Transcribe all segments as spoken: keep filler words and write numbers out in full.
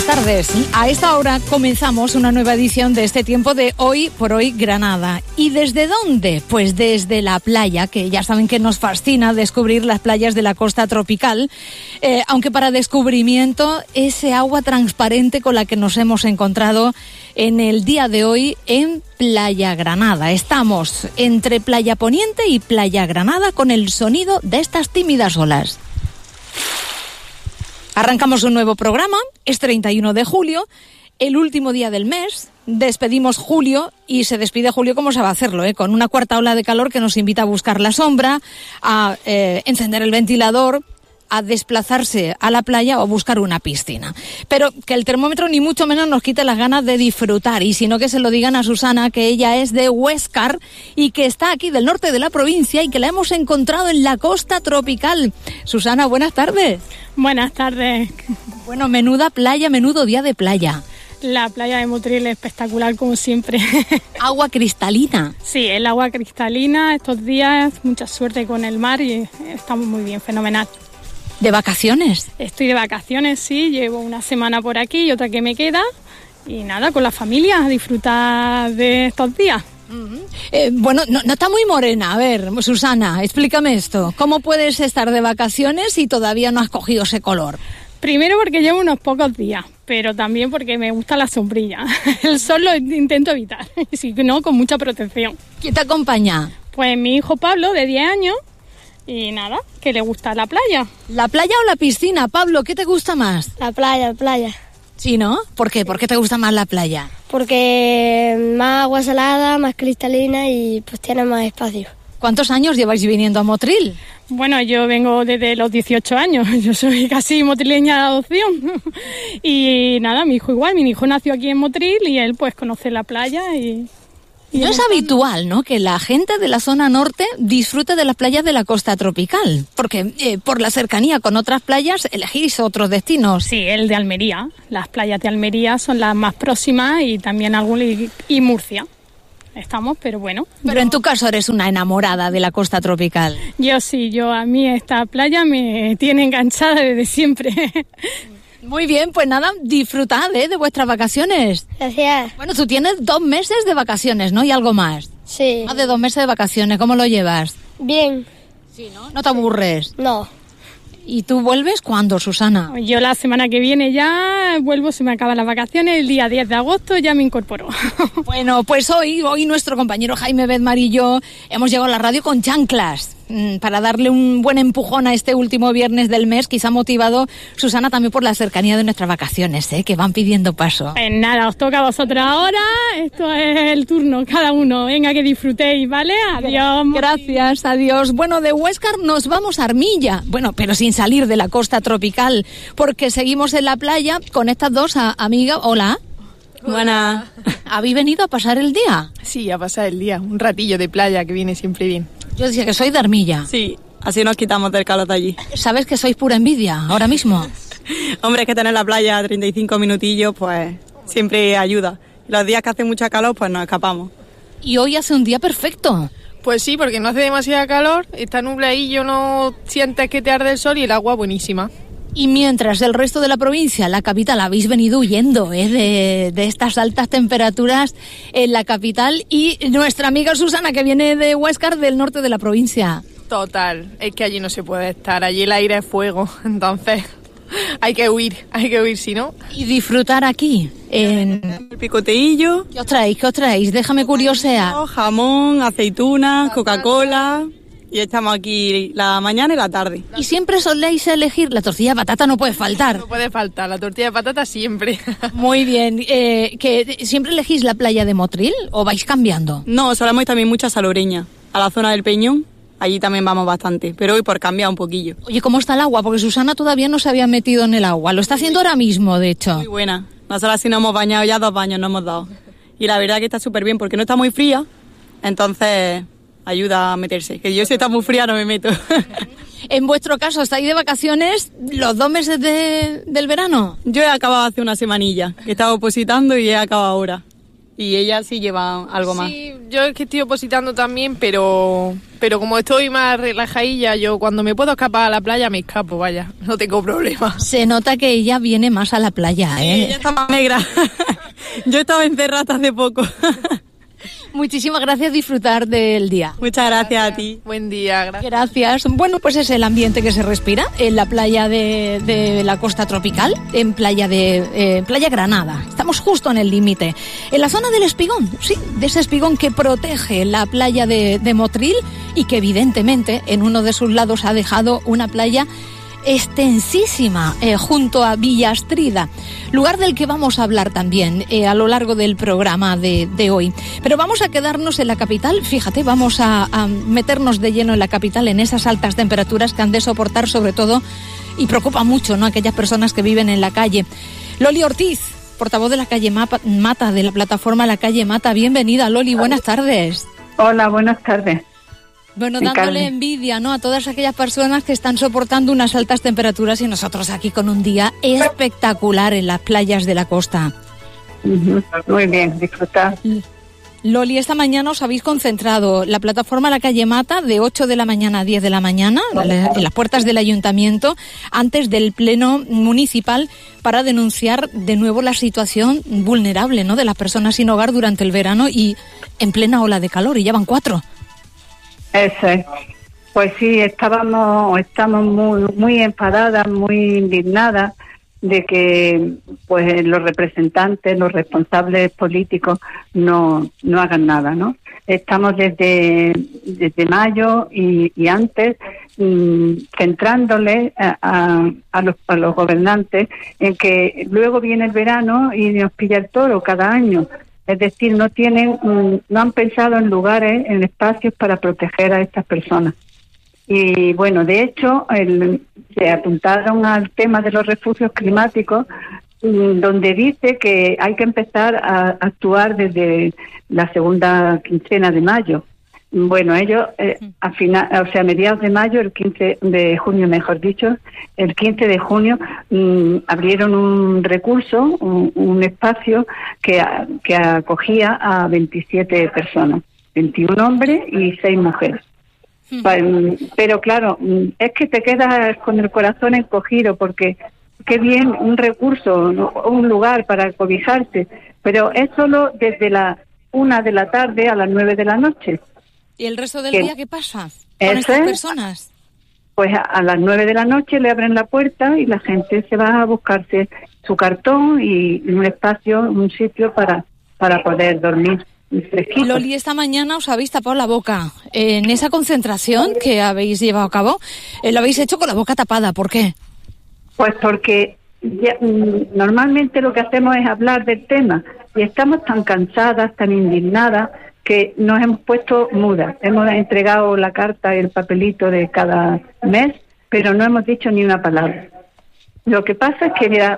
buenas tardes. A esta hora comenzamos una nueva edición de este tiempo de Hoy por Hoy Granada. ¿Y desde dónde? Pues desde la playa, que ya saben que nos fascina descubrir las playas de la costa tropical, eh, aunque para descubrimiento ese agua transparente con la que nos hemos encontrado en el día de hoy en Playa Granada. Estamos entre Playa Poniente y Playa Granada con el sonido de estas tímidas olas. Arrancamos un nuevo programa, es treinta y uno de julio, el último día del mes, despedimos julio y se despide julio como se va a hacerlo, ¿eh? Con una cuarta ola de calor que nos invita a buscar la sombra, a eh, encender el ventilador, a desplazarse a la playa o a buscar una piscina. Pero que el termómetro ni mucho menos nos quite las ganas de disfrutar, y sino que se lo digan a Susana, que ella es de Huéscar y que está aquí del norte de la provincia y que la hemos encontrado en la costa tropical. Susana, buenas tardes. Buenas tardes. Bueno, menuda playa, menudo día de playa. La playa de Motril es espectacular como siempre. Agua cristalina. Sí, el agua cristalina estos días, mucha suerte con el mar y estamos muy bien, fenomenal. ¿De vacaciones? Estoy de vacaciones, sí, llevo una semana por aquí y otra que me queda. Y nada, con la familia, a disfrutar de estos días. Uh-huh. Eh, bueno, no, no está muy morena. A ver, Susana, explícame esto. ¿Cómo puedes estar de vacaciones y todavía no has cogido ese color? Primero porque llevo unos pocos días, pero también porque me gusta la sombrilla. El sol lo intento evitar, y si no, con mucha protección. ¿Quién te acompaña? Pues mi hijo Pablo, de diez años. Y nada, que le gusta la playa. ¿La playa o la piscina? Pablo, ¿qué te gusta más? La playa, la playa. Sí, ¿no? ¿Por qué? ¿Por qué te gusta más la playa? Porque más agua salada, más cristalina y pues tiene más espacio. ¿Cuántos años lleváis viniendo a Motril? Bueno, yo vengo desde los dieciocho años, yo soy casi motrileña de adopción. Y nada, mi hijo igual, mi hijo nació aquí en Motril y él pues conoce la playa y... No es habitual, ¿no?, que la gente de la zona norte disfrute de las playas de la costa tropical, porque eh, por la cercanía con otras playas elegís otros destinos. Sí, el de Almería. Las playas de Almería son las más próximas y también alguna y, y Murcia. Estamos, pero bueno. Pero en tu caso eres una enamorada de la costa tropical. Yo sí, yo a mí esta playa me tiene enganchada desde siempre. Muy bien, pues nada, disfrutad ¿eh? de vuestras vacaciones. Gracias. Bueno, tú tienes dos meses de vacaciones, ¿no? Y algo más. Sí. Más de dos meses de vacaciones, ¿cómo lo llevas? Bien. Sí, ¿no? ¿No te aburres? No. ¿Y tú vuelves cuándo, Susana? Yo la semana que viene ya vuelvo, se me acaban las vacaciones, el día diez de agosto ya me incorporo. Bueno, pues hoy, hoy nuestro compañero Jaime Bedmar y yo hemos llegado a la radio con chanclas para darle un buen empujón a este último viernes del mes, quizá motivado, Susana, también por la cercanía de nuestras vacaciones, ¿eh? Que van pidiendo paso. Pues nada, os toca a vosotros ahora, esto es el turno, cada uno, venga que disfrutéis, ¿vale? Adiós. Gracias, adiós. Bueno, de Huéscar nos vamos a Armilla, bueno, pero sin salir de la costa tropical, porque seguimos en la playa con estas dos a- amigas. Hola. Buenas. ¿Habéis venido a pasar el día? Sí, a pasar el día, un ratillo de playa que viene siempre bien. Yo decía que soy de Armilla. Sí, así nos quitamos del calor de allí. ¿Sabes que sois pura envidia ahora mismo? Hombre, es que tener la playa a treinta y cinco minutillos, pues siempre ayuda. Y los días que hace mucha calor, pues nos escapamos. Y hoy hace un día perfecto. Pues sí, porque no hace demasiada calor, está nubladillo, no sientes que te arde el sol y el agua buenísima. Y mientras el resto de la provincia, la capital, habéis venido huyendo ¿eh? de, de estas altas temperaturas en la capital, y nuestra amiga Susana, que viene de Huéscar, del norte de la provincia. Total, es que allí no se puede estar, allí el aire es fuego, entonces hay que huir, hay que huir, si no. Y disfrutar aquí. En... El picoteillo. ¿Qué os traéis? ¿Qué os traéis? Déjame curiosear. Jamón, aceitunas, Coca-Cola. Y estamos aquí la mañana y la tarde. ¿Y siempre soléis elegir? La tortilla de patata no puede faltar. No puede faltar, la tortilla de patata siempre. Muy bien. Eh, ¿que siempre elegís la playa de Motril o vais cambiando? No, solemos ir también mucho a Salobreña, a la zona del Peñón. Allí también vamos bastante, pero hoy por cambiar un poquillo. Oye, ¿cómo está el agua? Porque Susana todavía no se había metido en el agua. Lo está haciendo ahora mismo, de hecho. Muy buena. Nosotros sí nos hemos bañado ya, dos baños nos hemos dado. Y la verdad que está súper bien porque no está muy fría, entonces ayuda a meterse. Que yo si está muy fría no me meto. En vuestro caso, ¿estáis de vacaciones los dos meses de, del verano? Yo he acabado hace una semanilla, que estaba opositando y he acabado ahora. Y ella sí lleva algo más. Sí, yo es que estoy opositando también, pero pero como estoy más relajadilla, yo cuando me puedo escapar a la playa me escapo, vaya, no tengo problema. Se nota que ella viene más a la playa, ¿eh? Sí, ella está más negra. Yo estaba encerrada hace poco. Muchísimas gracias, disfrutar del día. Muchas gracias a ti. Buen día, gracias. Gracias. Bueno, pues es el ambiente que se respira en la playa de, de la costa tropical, en playa de eh, Playa Granada. Estamos justo en el límite, en la zona del espigón, sí, de ese espigón que protege la playa de, de Motril y que evidentemente en uno de sus lados ha dejado una playa extensísima eh, junto a Villastrida, lugar del que vamos a hablar también eh, a lo largo del programa de, de hoy. Pero vamos a quedarnos en la capital, fíjate, vamos a, a meternos de lleno en la capital, en esas altas temperaturas que han de soportar sobre todo, y preocupa mucho, ¿no?, aquellas personas que viven en la calle. Loli Ortiz, portavoz de la calle Mata, de la plataforma La Calle Mata. Bienvenida, Loli, buenas tardes. Hola, buenas tardes. Bueno, dándole envidia, ¿no?, a todas aquellas personas que están soportando unas altas temperaturas y nosotros aquí con un día espectacular en las playas de la costa. Uh-huh. Muy bien, disfrutar. Loli, esta mañana os habéis concentrado la plataforma La Calle Mata de ocho de la mañana a diez de la mañana en las puertas del ayuntamiento antes del pleno municipal para denunciar de nuevo la situación vulnerable, ¿no?, de las personas sin hogar durante el verano y en plena ola de calor, y ya van cuatro. Eso es. Pues sí, estábamos, estamos muy, muy enfadadas, muy indignadas de que pues los representantes, los responsables políticos no, no hagan nada, ¿no? Estamos desde, desde mayo y, y antes mmm, centrándole a, a, a, los, a los gobernantes en que luego viene el verano y nos pilla el toro cada año. Es decir, no tienen, no han pensado en lugares, en espacios para proteger a estas personas. Y bueno, de hecho, el, se apuntaron al tema de los refugios climáticos, donde dice que hay que empezar a actuar desde la segunda quincena de mayo. Bueno, ellos eh, a final, o sea, a mediados de mayo, el quince de junio, mejor dicho, el quince de junio mmm, abrieron un recurso, un, un espacio que, que acogía a veintisiete personas, veintiún hombres y seis mujeres. Uh-huh. Pero claro, es que te quedas con el corazón encogido porque qué bien un recurso, un lugar para cobijarse, pero es solo desde la una de la tarde a las nueve de la noche. ¿Y el resto del ¿Qué? día qué pasa con estas personas? Pues a, a las nueve de la noche le abren la puerta y la gente se va a buscarse su cartón y un espacio, un sitio para, para poder dormir fresquito. Loli, esta mañana os habéis tapado la boca. En esa concentración que habéis llevado a cabo, eh, lo habéis hecho con la boca tapada. ¿Por qué? Pues porque ya, normalmente lo que hacemos es hablar del tema y estamos tan cansadas, tan indignadas, que nos hemos puesto mudas. Hemos entregado la carta y el papelito de cada mes, pero no hemos dicho ni una palabra. Lo que pasa es que mira,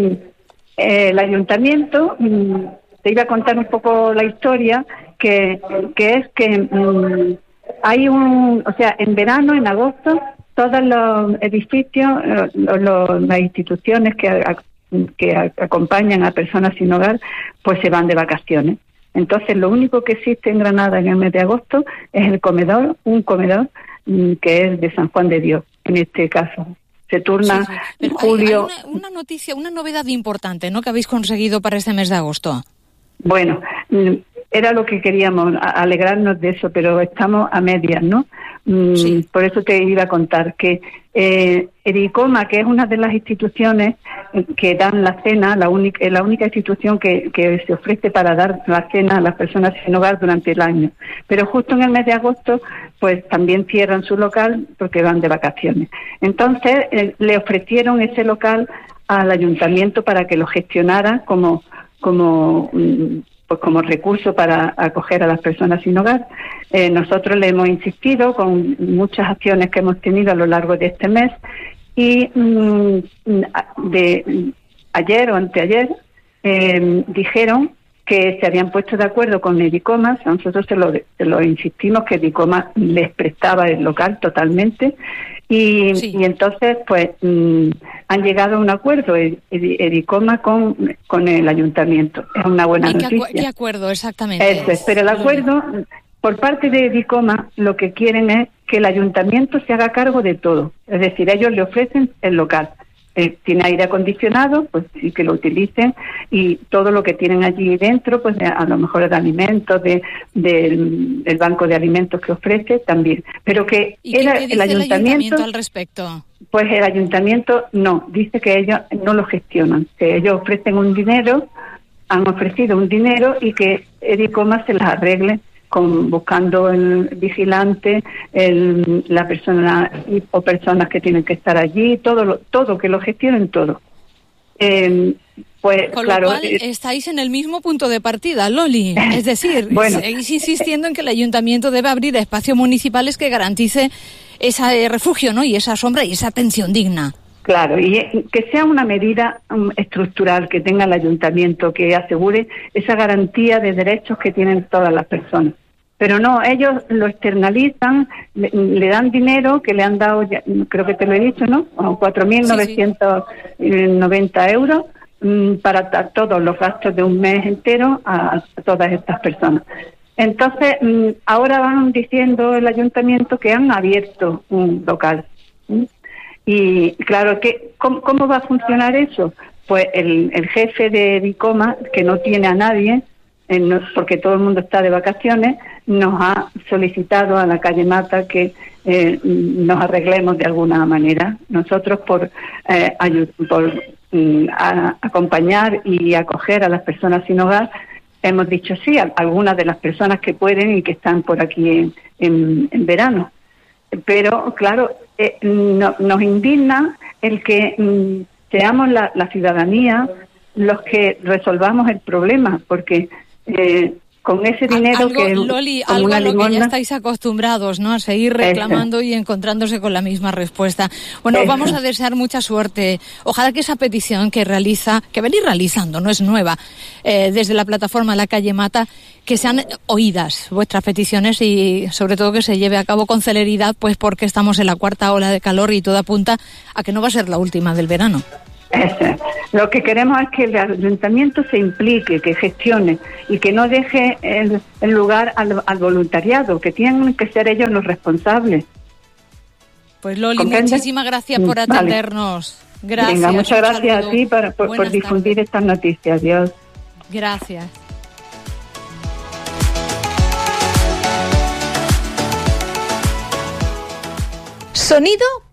el ayuntamiento, te iba a contar un poco la historia, que, que es que hay un, o sea, en verano, en agosto, todos los edificios, los, los, las instituciones que, que acompañan a personas sin hogar, pues se van de vacaciones. Entonces, lo único que existe en Granada en el mes de agosto es el comedor, un comedor mmm, que es de San Juan de Dios, en este caso. Se turna sí, sí. en julio. Hay, hay una, una noticia, una novedad importante, ¿no?, que habéis conseguido para este mes de agosto. Bueno, era lo que queríamos, alegrarnos de eso, pero estamos a medias, ¿no? Sí. Por eso te iba a contar que eh, Ericoma, que es una de las instituciones que dan la cena, la única, la única institución que, que se ofrece para dar la cena a las personas sin hogar durante el año. Pero justo en el mes de agosto, pues también cierran su local porque van de vacaciones. Entonces, eh, le ofrecieron ese local al ayuntamiento para que lo gestionara como, como pues como recurso para acoger a las personas sin hogar. Eh, nosotros le hemos insistido con muchas acciones que hemos tenido a lo largo de este mes y mmm, de ayer o anteayer eh, dijeron que se habían puesto de acuerdo con Edicoma. Nosotros se lo, se lo insistimos que Edicoma les prestaba el local totalmente y, sí. y entonces pues mmm, han llegado a un acuerdo Edicoma con, con el ayuntamiento. Es una buena ¿Y noticia. ¿Qué, ¿Qué acuerdo exactamente? Eso es, pero el acuerdo por parte de Edicoma lo que quieren es que el ayuntamiento se haga cargo de todo, es decir, ellos le ofrecen el local. Eh, tiene aire acondicionado, pues sí que lo utilicen, y todo lo que tienen allí dentro, pues de, a lo mejor de alimentos, de, de el banco de alimentos que ofrece también. Pero que ¿Y era qué dice el ayuntamiento, el ayuntamiento al respecto? Pues el ayuntamiento no, dice que ellos no lo gestionan, que ellos ofrecen un dinero, han ofrecido un dinero y que Edicoma se las arregle con buscando el vigilante, el, la persona o personas que tienen que estar allí, todo lo, todo que lo gestionen todo. Eh, pues Con claro, lo cual eh, estáis en el mismo punto de partida, Loli. Es decir, bueno. seguís insistiendo en que el ayuntamiento debe abrir espacios municipales que garantice ese refugio, ¿no? Y esa sombra y esa atención digna. Claro, y que sea una medida um, estructural que tenga el ayuntamiento, que asegure esa garantía de derechos que tienen todas las personas. Pero no, ellos lo externalizan, le, le dan dinero que le han dado, ya, creo que te lo he dicho, ¿no? cuatro mil novecientos noventa sí, sí. euros um, para t- todos los gastos de un mes entero a, a todas estas personas. Entonces, um, ahora van diciendo el ayuntamiento que han abierto un local. ¿sí? Y claro, que ¿cómo, ¿cómo va a funcionar eso? Pues el, el jefe de Edicoma, que no tiene a nadie, eh, no, porque todo el mundo está de vacaciones, nos ha solicitado a la calle Mata que eh, nos arreglemos de alguna manera. Nosotros por, eh, ayud- por mm, a, acompañar y acoger a las personas sin hogar, hemos dicho sí a algunas de las personas que pueden y que están por aquí en, en, en verano. Pero, claro, eh, no, nos indigna el que mm, seamos la, la ciudadanía los que resolvamos el problema, porque eh, con ese dinero algo, que Loli, como algo una a lo limosna, que ya estáis acostumbrados, ¿no? A seguir reclamando eso. Y encontrándose con la misma respuesta. Bueno, Eso. Vamos a desear mucha suerte. Ojalá que esa petición que realiza, que venís realizando, no es nueva, eh, desde la plataforma La Calle Mata, que sean oídas vuestras peticiones y sobre todo que se lleve a cabo con celeridad, pues porque estamos en la cuarta ola de calor y todo apunta a que no va a ser la última del verano. Eso. Lo que queremos es que el ayuntamiento se implique, que gestione y que no deje el, el lugar al, al voluntariado, que tienen que ser ellos los responsables. Pues Loli, ¿Comprende? muchísimas gracias por atendernos. Vale. Gracias. Venga, muchas gracias saludo. a ti por, por, por difundir tardes. Estas noticias. Adiós. Gracias. Sonido